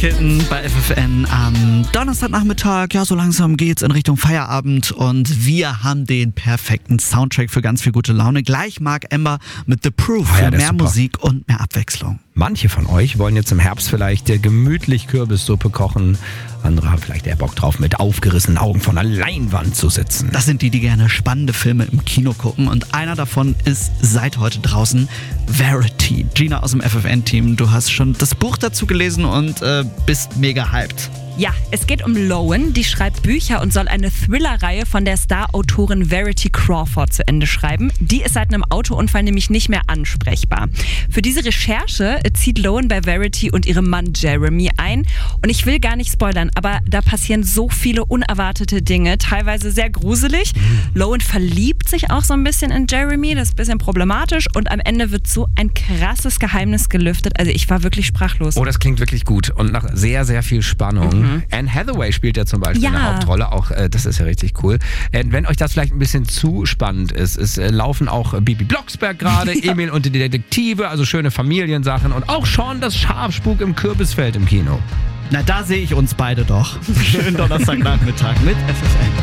Kitten bei FFN am Donnerstagnachmittag. Ja, so langsam geht's in Richtung Feierabend und wir haben den perfekten Soundtrack für ganz viel gute Laune. Gleich Mark Ember mit The Proof für mehr Musik und mehr Abwechslung. Manche von euch wollen jetzt im Herbst vielleicht gemütlich Kürbissuppe kochen. Andere haben vielleicht eher Bock drauf, mit aufgerissenen Augen vor einer Leinwand zu sitzen. Das sind die gerne spannende Filme im Kino gucken. Und einer davon ist seit heute draußen, Verity. Gina aus dem FFN-Team, du hast schon das Buch dazu gelesen und bist mega hyped. Ja, es geht um Lowen, die schreibt Bücher und soll eine Thriller-Reihe von der Star-Autorin Verity Crawford zu Ende schreiben. Die ist seit einem Autounfall nämlich nicht mehr ansprechbar. Für diese Recherche zieht Lowen bei Verity und ihrem Mann Jeremy ein. Und ich will gar nicht spoilern, aber da passieren so viele unerwartete Dinge, teilweise sehr gruselig. Lowen verliebt sich auch so ein bisschen in Jeremy, das ist ein bisschen problematisch. Und am Ende wird so ein krasses Geheimnis gelüftet. Also ich war wirklich sprachlos. Oh, das klingt wirklich gut und nach sehr, sehr viel Spannung. Anne Hathaway spielt ja zum Beispiel eine Hauptrolle, auch das ist ja richtig cool. Wenn euch das vielleicht ein bisschen zu spannend ist, es laufen auch Bibi Blocksberg gerade, Emil und die Detektive, also schöne Familiensachen und auch Sean das Schafspuk im Kürbisfeld im Kino. Na, da sehe ich uns beide doch. Schönen Donnerstagnachmittag mit FFN.